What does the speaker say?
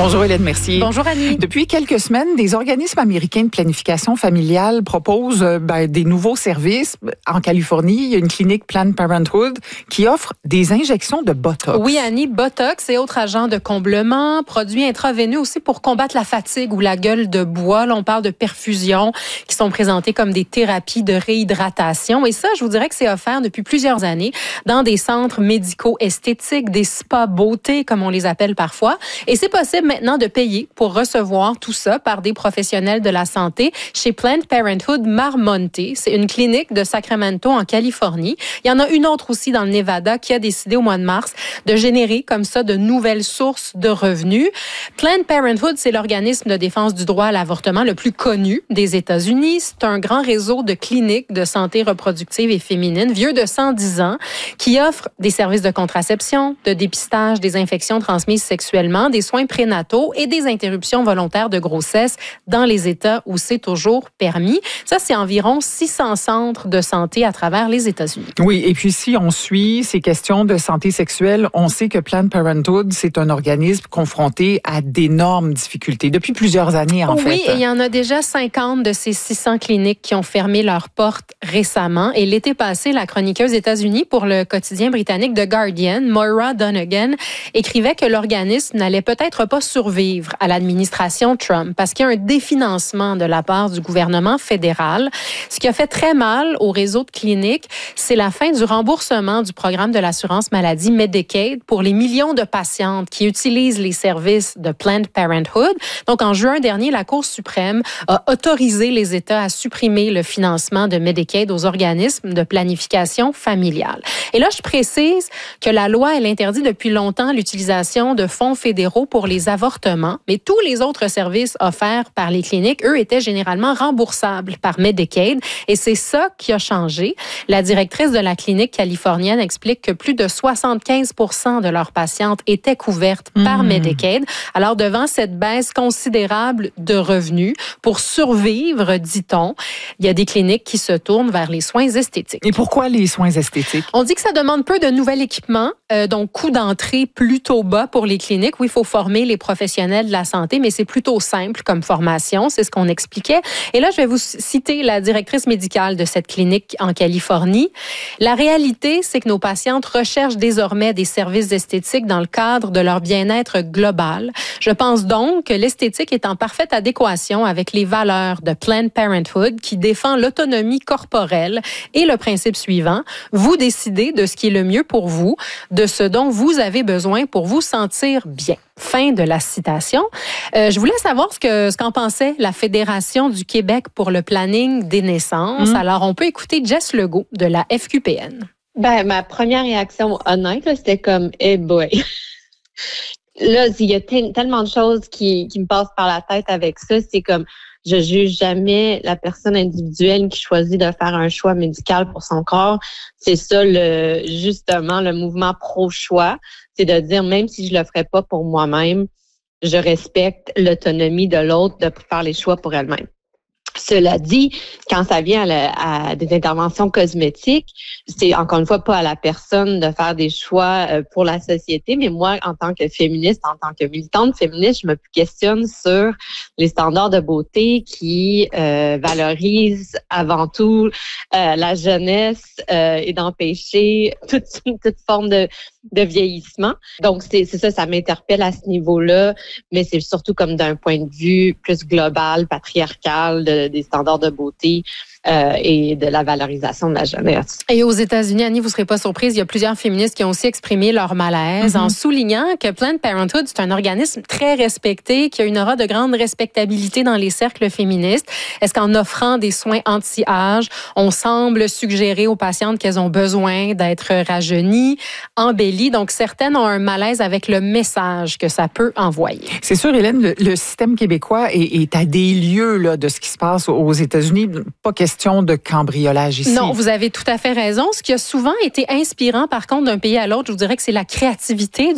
Bonjour Hélène Mercier. Bonjour Annie. Depuis quelques semaines, des organismes américains de planification familiale proposent des nouveaux services. En Californie, il y a une clinique Planned Parenthood qui offre des injections de Botox. Oui Annie, Botox et autres agents de comblement, produits intraveineux aussi pour combattre la fatigue ou la gueule de bois. Là, on parle de perfusion qui sont présentées comme des thérapies de réhydratation. Et ça, je vous dirais que c'est offert depuis plusieurs années dans des centres médicaux esthétiques, des spas beauté comme on les appelle parfois. Et c'est possible maintenant de payer pour recevoir tout ça par des professionnels de la santé chez Planned Parenthood Marmonte. C'est une clinique de Sacramento en Californie. Il y en a une autre aussi dans le Nevada qui a décidé au mois de mars de générer comme ça de nouvelles sources de revenus. Planned Parenthood, c'est l'organisme de défense du droit à l'avortement le plus connu des États-Unis. C'est un grand réseau de cliniques de santé reproductive et féminine, vieux de 110 ans, qui offre des services de contraception, de dépistage des infections transmises sexuellement, des soins prénataux et des interruptions volontaires de grossesse dans les États où c'est toujours permis. Ça, c'est environ 600 centres de santé à travers les États-Unis. Oui, et puis si on suit ces questions de santé sexuelle, on sait que Planned Parenthood, c'est un organisme confronté à d'énormes difficultés depuis plusieurs années, en fait. Oui, et il y en a déjà 50 de ces 600 cliniques qui ont fermé leurs portes récemment. Et l'été passé, la chroniqueuse États-Unis pour le quotidien britannique The Guardian, Moira Donegan, écrivait que l'organisme n'allait peut-être pas survivre à l'administration Trump parce qu'il y a un définancement de la part du gouvernement fédéral. Ce qui a fait très mal au réseau de cliniques, c'est la fin du remboursement du programme de l'assurance maladie Medicaid pour les millions de patientes qui utilisent les services de Planned Parenthood. Donc, en juin dernier, la Cour suprême a autorisé les États à supprimer le financement de Medicaid aux organismes de planification familiale. Et là, je précise que la loi, elle interdit depuis longtemps l'utilisation de fonds fédéraux pour les avortements, mais tous les autres services offerts par les cliniques, eux, étaient généralement remboursables par Medicaid, et c'est ça qui a changé. La directrice de la clinique californienne explique que plus de 75% de leurs patientes étaient couvertes par Medicaid. Alors, devant cette baisse considérable de revenus, pour survivre, dit-on, il y a des cliniques qui se tournent vers les soins esthétiques. Et pourquoi les soins esthétiques? On dit que ça demande peu de nouvel équipement, donc coût d'entrée plutôt bas pour les cliniques. Oui, il faut former les professionnels de la santé, mais c'est plutôt simple comme formation, c'est ce qu'on expliquait. Et là, je vais vous citer la directrice médicale de cette clinique en Californie. La réalité, c'est que nos patientes recherchent désormais des services esthétiques dans le cadre de leur bien-être global. Je pense donc que l'esthétique est en parfaite adéquation avec les valeurs de Planned Parenthood qui défend l'autonomie corporelle et le principe suivant, vous décidez de ce qui est le mieux pour vous, de ce dont vous avez besoin pour vous sentir bien. Fin de la citation. Je voulais savoir ce qu'en pensait la Fédération du Québec pour le planning des naissances. Alors, on peut écouter Jess Legault de la FQPN. Ben, ma première réaction honnête, là, c'était comme « hey boy ». Là, il y a tellement de choses qui me passent par la tête avec ça. C'est comme, je juge jamais la personne individuelle qui choisit de faire un choix médical pour son corps. C'est ça, justement, le mouvement pro-choix. C'est de dire, même si je le ferais pas pour moi-même, je respecte l'autonomie de l'autre de faire les choix pour elle-même. Cela dit, quand ça vient à des interventions cosmétiques, c'est encore une fois pas à la personne de faire des choix pour la société, mais moi, en tant que féministe, en tant que militante féministe, je me questionne sur les standards de beauté qui valorisent avant tout la jeunesse et d'empêcher toute forme de vieillissement. Donc, c'est ça, ça m'interpelle à ce niveau-là, mais c'est surtout comme d'un point de vue plus global, patriarcal, des standards de beauté et de la valorisation de la jeunesse. Et aux États-Unis, Annie, vous ne serez pas surprise, il y a plusieurs féministes qui ont aussi exprimé leur malaise en soulignant que Planned Parenthood, c'est un organisme très respecté, qui a une aura de grande respectabilité dans les cercles féministes. Est-ce qu'en offrant des soins anti-âge, on semble suggérer aux patientes qu'elles ont besoin d'être rajeunies, embellies? Donc, certaines ont un malaise avec le message que ça peut envoyer. C'est sûr, Hélène, le système québécois est à des lieux là, de ce qui se passe aux États-Unis. Pas question de cambriolage ici. Non, vous avez tout à fait raison. Ce qui a souvent été inspirant, par contre, d'un pays à l'autre, je vous dirais que c'est la créativité